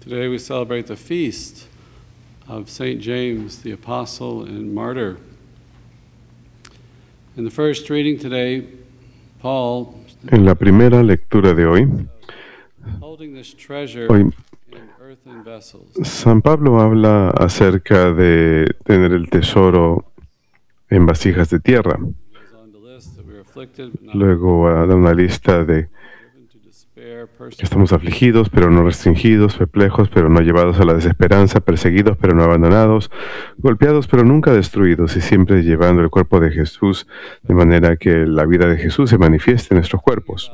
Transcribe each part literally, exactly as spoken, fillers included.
Today we celebrate the feast of Saint James, the apostle and martyr. In the first reading today, Paul, En la primera lectura de hoy, holding this treasure hoy in earthen vessels. San Pablo habla acerca de tener el tesoro en vasijas de tierra. He goes on to list that we are afflicted, but not Luego ah, da una lista de driven to despair, que persecuted, estamos afligidos, pero no restringidos, perplejos, pero no llevados a la desesperanza, perseguidos, pero no abandonados, golpeados, pero nunca destruidos, y siempre llevando el cuerpo de Jesús, de manera que la vida de Jesús se manifieste en nuestros cuerpos.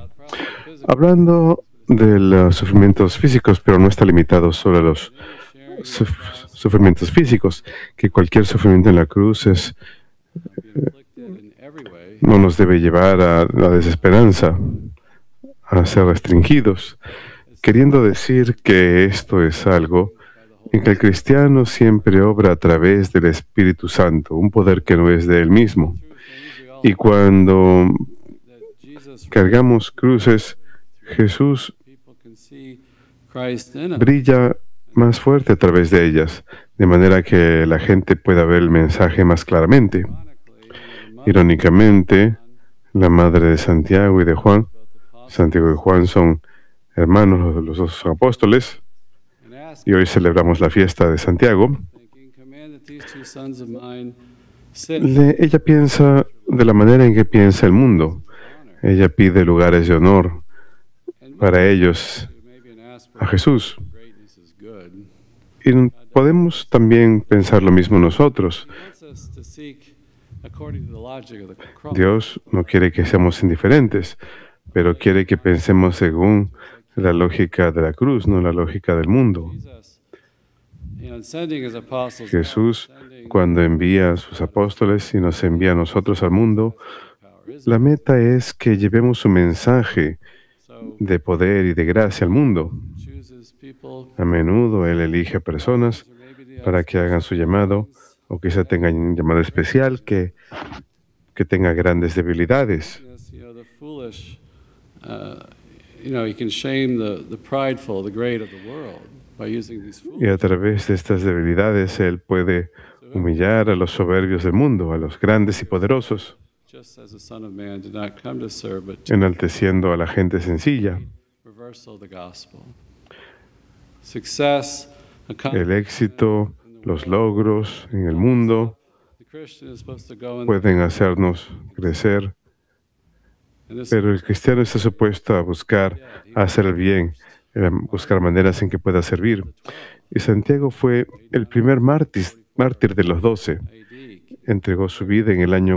Hablando de los sufrimientos físicos, pero no está limitado solo a los suf- sufrimientos físicos, que cualquier sufrimiento en la cruz es, afflicted in every way, no nos debe llevar a la desesperanza, a ser restringidos, queriendo decir que esto es algo en que el cristiano siempre obra a través del Espíritu Santo, un poder que no es de él mismo. through things we all Y cuando that Jesus cargamos cruces, Jesús people can see Christ in us. brilla más fuerte a través de ellas, de manera que la gente pueda ver el mensaje más claramente. Ironically, the mother Irónicamente, la madre de Santiago y de Juan, of the apostle Santiago y Juan son hermanos, los, los dos apóstoles, and asked, y hoy celebramos la fiesta de Santiago. thinking, command that these two sons of mine sit Le- ella piensa de la manera en que piensa el mundo. honor, Ella pide lugares de honor and para ellos maybe an a aspiration Jesús. of greatness is good. Y podemos también pensar lo mismo nosotros. He wants us to seek according to the logic of the cross. Dios no quiere que seamos indiferentes, pero quiere que pensemos según la lógica de la cruz, no la lógica del mundo. Jesus, you know, sending his apostles, Jesús, sending cuando envía a sus apóstoles y nos envía a nosotros al mundo, power, is la meta es que llevemos su mensaje so de poder y de gracia al mundo. chooses people A menudo Él elige personas or maybe the para que hagan su llamado, o quizá tengan un llamado especial que, que tenga grandes debilidades. yes, you know, the foolish, uh, you know, he can shame the, the prideful, the great of the world by using these fools. Y a través de estas debilidades Él puede humillar a los soberbios del mundo, a los grandes y poderosos, Just as the Son of Man did not come to serve, but to enalteciendo a la gente sencilla. reversal of the gospel. Success, El accomplishment, éxito, los logros en el mundo the Christian is supposed to go in, pueden hacernos crecer, and this pero el cristiano está supuesto a buscar hacer el bien, a buscar maneras en que pueda servir. Y Santiago fue el primer mártir, mártir de los doce. A D Entregó su vida en el año